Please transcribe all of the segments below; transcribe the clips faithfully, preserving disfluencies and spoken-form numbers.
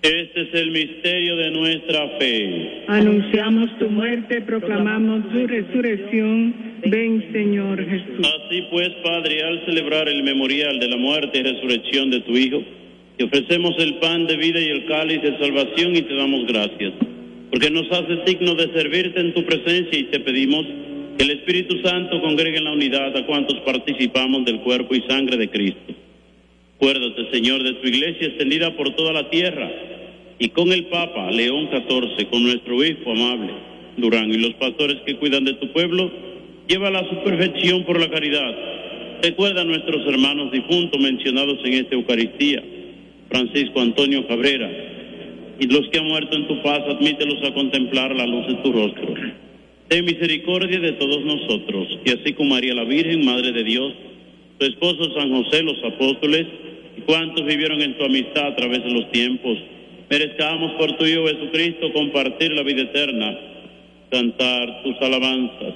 Este es el misterio de nuestra fe. Anunciamos tu muerte, proclamamos tu resurrección. Ven, Señor Jesús. Así pues, Padre, al celebrar el memorial de la muerte y resurrección de tu Hijo, te ofrecemos el pan de vida y el cáliz de salvación y te damos gracias, porque nos haces digno de servirte en tu presencia y te pedimos que el Espíritu Santo congregue en la unidad a cuantos participamos del cuerpo y sangre de Cristo. Acuérdate, Señor, de tu iglesia extendida por toda la tierra, y con el Papa León catorce, con nuestro obispo amable Durán y los pastores que cuidan de tu pueblo, llévala a su perfección por la caridad. Recuerda a nuestros hermanos difuntos mencionados en esta Eucaristía, Francisco Antonio Cabrera, y los que han muerto en tu paz, admítelos a contemplar la luz de tu rostro. Ten misericordia de todos nosotros, y así como María la Virgen, Madre de Dios, tu esposo San José, los apóstoles, y cuantos vivieron en tu amistad a través de los tiempos, merezcamos por tu Hijo Jesucristo compartir la vida eterna, cantar tus alabanzas.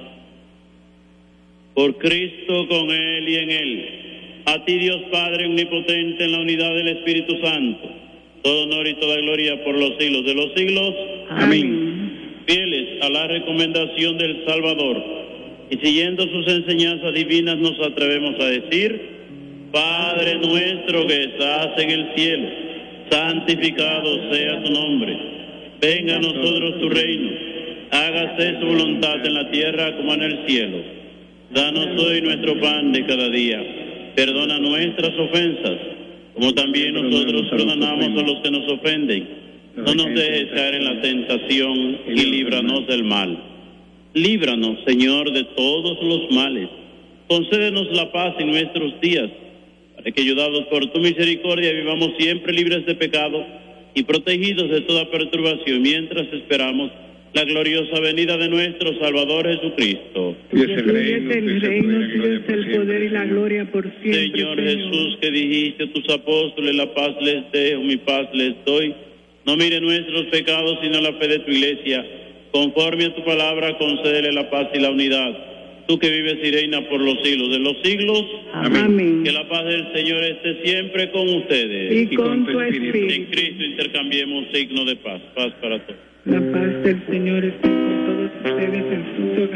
Por Cristo, con Él y en Él, a ti Dios Padre omnipotente en la unidad del Espíritu Santo, todo honor y toda gloria por los siglos de los siglos. Amén. Fieles a la recomendación del Salvador y siguiendo sus enseñanzas divinas, nos atrevemos a decir: Padre nuestro que estás en el cielo, santificado sea tu nombre. Venga a nosotros tu reino. Hágase su voluntad en la tierra como en el cielo. Danos hoy nuestro pan de cada día. Perdona nuestras ofensas, como también nosotros perdonamos a los que nos ofenden. No nos dejes caer en la tentación y líbranos del mal. Líbranos, Señor, de todos los males. Concédenos la paz en nuestros días, para que, ayudados por tu misericordia, vivamos siempre libres de pecado y protegidos de toda perturbación, mientras esperamos la gloriosa venida de nuestro Salvador Jesucristo. Tuyo es el reino, tuyo es el poder y la gloria por siempre. Señor, Señor Jesús, que dijiste a tus apóstoles: la paz les dejo, mi paz les doy. No mire nuestros pecados, sino la fe de tu iglesia. Conforme a tu palabra, concédele la paz y la unidad. Tú que vives y reinas por los siglos de los siglos. Amén. Que la paz del Señor esté siempre con ustedes. Y con tu espíritu. En Cristo intercambiemos signo de paz. Paz para todos. La paz del Señor esté con todos ustedes en sus hogares.